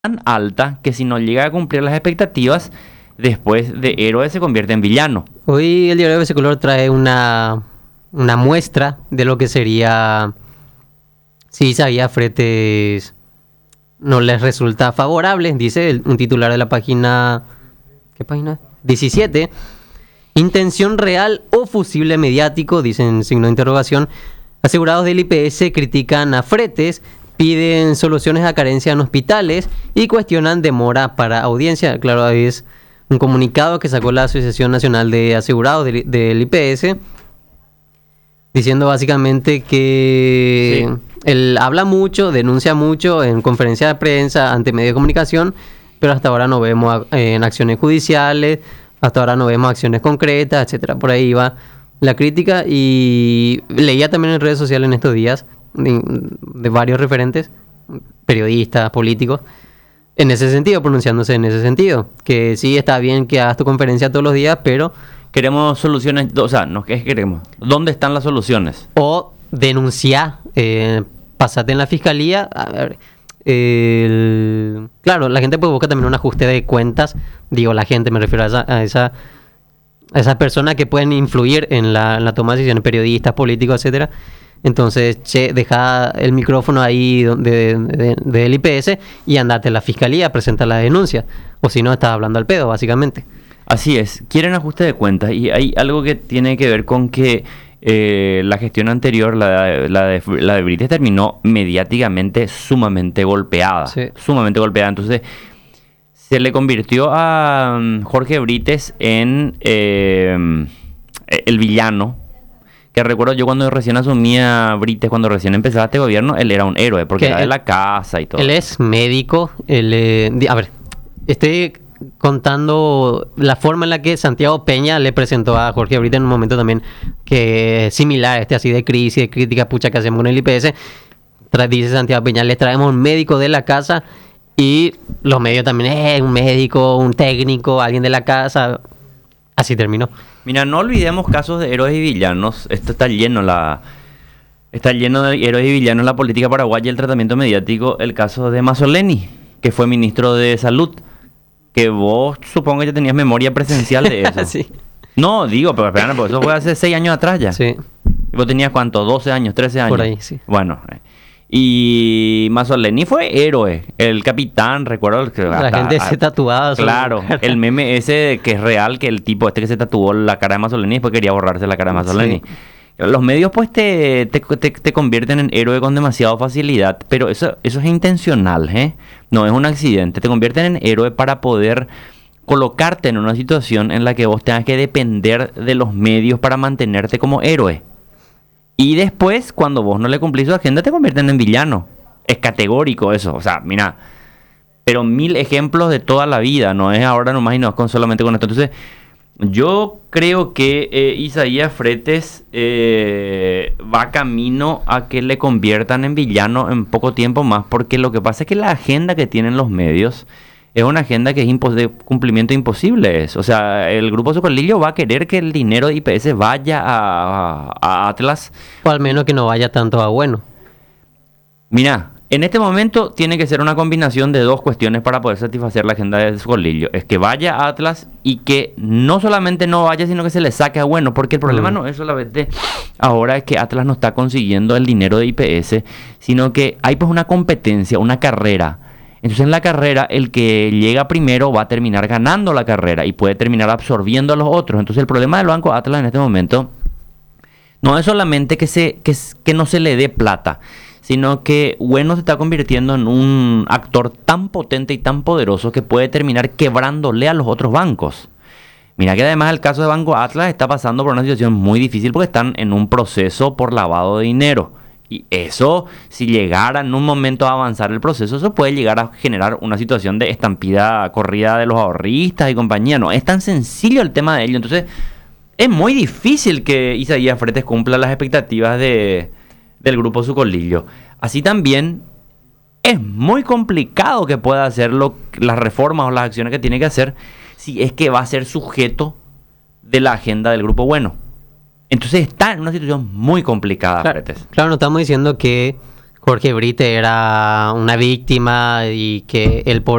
tan alta que si no llega a cumplir las expectativas, después de héroe se convierte en villano. Hoy el diario ABC Color trae una muestra de lo que sería si Isaías Fretes no les resulta favorable, dice un titular de la página, ¿qué página? 17. Intención real o fusible mediático, dicen signo de interrogación. Asegurados del IPS critican a Fretes, piden soluciones a carencia en hospitales y cuestionan demora para audiencia. Claro, es un comunicado que sacó la Asociación Nacional de Asegurados del IPS, diciendo básicamente que él habla mucho, denuncia mucho en conferencia de prensa ante medios de comunicación, pero hasta ahora no vemos en acciones judiciales, hasta ahora no vemos acciones concretas, etcétera. Por ahí va la crítica, y leía también en redes sociales en estos días de varios referentes, periodistas, políticos, en ese sentido, pronunciándose en ese sentido, que sí está bien que hagas tu conferencia todos los días, pero Queremos soluciones, o sea, no, ¿qué queremos? ¿Dónde están las soluciones? o denunciar, pasate en la fiscalía. A ver, claro, la gente pues busca también un ajuste de cuentas, digo la gente, me refiero a esas personas que pueden influir en la toma de decisiones, periodistas, políticos, etcétera. Entonces, deja el micrófono ahí del IPS y andate a la fiscalía, presenta la denuncia, o si no, estás hablando al pedo, básicamente. Así es, quieren ajuste de cuentas y hay algo que tiene que ver con que la gestión anterior, la de Brites, terminó mediáticamente sumamente golpeada. Sí. Sumamente golpeada. Entonces, se le convirtió a Jorge Brites en el villano. Que recuerdo yo cuando recién asumía Brites, cuando recién empezaba este gobierno, él era un héroe, porque era de la casa y todo. Él es médico, a ver, estoy contando la forma en la que Santiago Peña le presentó a Jorge Brites en un momento también que es similar, así de crisis, de crítica, pucha, que hacemos con el IPS. Dice Santiago Peña, le traemos un médico de la casa, y los medios también, un médico, un técnico, alguien de la casa. Así terminó. Mira, no olvidemos casos de héroes y villanos. Esto está lleno de héroes y villanos en la política paraguaya y el tratamiento mediático. El caso de Mazzoleni, que fue ministro de Salud. Que vos supongo que ya tenías memoria presencial de eso. Sí. No, digo, pero espera, porque eso fue hace 6 años atrás ya. Sí. ¿Y vos tenías cuánto? 12 años, 13 años. Por ahí, sí. Bueno. Y Mazzoleni fue héroe. El capitán, recuerdo que La gente se tatuaba. Claro, el meme ese que es real, que el tipo que se tatuó la cara de Mazzoleni y después quería borrarse la cara de Mazzoleni. Sí. Los medios pues te convierten en héroe con demasiada facilidad, pero eso es intencional, ¿eh? No es un accidente. Te convierten en héroe para poder colocarte en una situación en la que vos tengas que depender de los medios para mantenerte como héroe. Y después, cuando vos no le cumplís su agenda, te convierten en villano. Es categórico eso. O sea, mira, pero 1000 ejemplos de toda la vida. No es ahora nomás y no es solamente con esto. Entonces, yo creo que Isaías Fretes va camino a que le conviertan en villano en poco tiempo más. Porque lo que pasa es que la agenda que tienen los medios es una agenda que es de cumplimiento imposible. O sea, el Grupo Socolillo va a querer que el dinero de IPS vaya a Atlas. O al menos que no vaya tanto a bueno. Mira, en este momento tiene que ser una combinación de dos cuestiones para poder satisfacer la agenda de Socolillo. Es que vaya a Atlas y que no solamente no vaya, sino que se le saque a bueno. Porque el problema no es solamente ahora es que Atlas no está consiguiendo el dinero de IPS, sino que hay pues una competencia, una carrera. Entonces en la carrera el que llega primero va a terminar ganando la carrera y puede terminar absorbiendo a los otros. Entonces el problema del Banco Atlas en este momento no es solamente que no se le dé plata, sino que Bueno se está convirtiendo en un actor tan potente y tan poderoso que puede terminar quebrándole a los otros bancos. Mira que además el caso de Banco Atlas está pasando por una situación muy difícil porque están en un proceso por lavado de dinero. Y eso, si llegara en un momento a avanzar el proceso, eso puede llegar a generar una situación de estampida corrida de los ahorristas y compañía. No es tan sencillo el tema de ello. Entonces, es muy difícil que Isaías Fretes cumpla las expectativas del Grupo Socolillo. Así también, es muy complicado que pueda hacer las reformas o las acciones que tiene que hacer si es que va a ser sujeto de la agenda del Grupo Bueno. Entonces está en una situación muy complicada, Claro, Fretes. claro, no estamos diciendo que Jorge Brite era una víctima y que él por